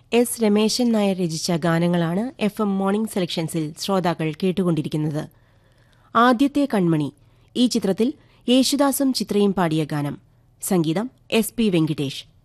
S Rameshan Nair രചിച്ച ഗാനങ്ങളാണ് FM morning സെലക്ഷൻസിൽ ശ്രോതാക്കൾ കേട്ടുകൊണ്ടിരിക്കുന്നത്. ആദ്യത്തെ കൺമണി ഈ ചിത്രത്തിൽ യേശുദാസും ചിത്രയും പാടിയ ഗാനം. സംഗീതം SP വെങ്കിടേഷ്.